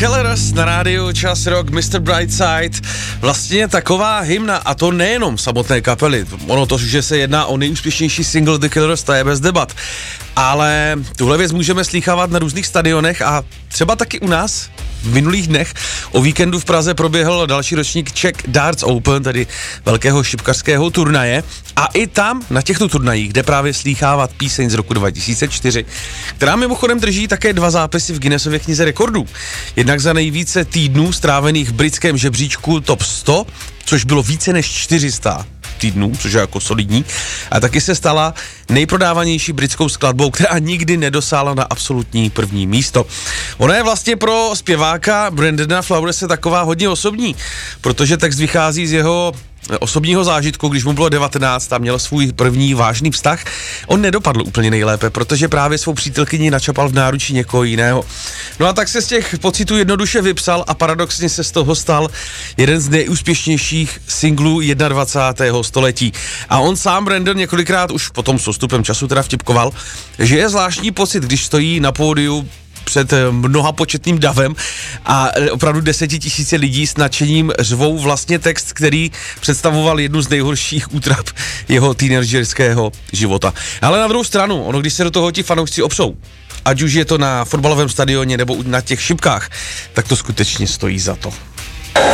Killers na rádiu Čas Rock, Mr. Brightside. Vlastně taková hymna, a to nejenom samotné kapely. Ono to, že se jedná o nejúspěšnější single The Killers, to je bez debat. Ale tuhle věc můžeme slýchávat na různých stadionech a třeba taky u nás v minulých dnech. O víkendu v Praze proběhl další ročník Czech Darts Open, tedy velkého šipkařského turnaje. A i tam, na těchto turnajích, jde právě slýchávat píseň z roku 2004, která mimochodem drží také 2 zápisy v Guinnessově knize rekordů. Jednak za nejvíce týdnů strávených v britském žebříčku Top 100, což bylo více než 400 týdnů, což je jako solidní, a taky se stala nejprodávanější britskou skladbou, která nikdy nedosáhla na absolutní první místo. Ona je vlastně pro zpěváka Brandona Flowerse taková hodně osobní, protože text vychází z jeho osobního zážitku, když mu bylo 19 a měl svůj první vážný vztah. On nedopadl úplně nejlépe, protože právě svou přítelkyni načapal v náručí někoho jiného. No a tak se z těch pocitů jednoduše vypsal a paradoxně se z toho stal jeden z nejúspěšnějších singlů 21. století. A on sám, Brandon, několikrát už potom s postupem času teda vtipkoval, že je zvláštní pocit, když stojí na pódiu před mnoha početným davem a opravdu 10 000 lidí s nadšením řvou vlastně text, který představoval jednu z nejhorších útrap jeho teenagerského života. Ale na druhou stranu, ono, když se do toho ti fanoušci opřou, ať už je to na fotbalovém stadioně nebo na těch šipkách, tak to skutečně stojí za to.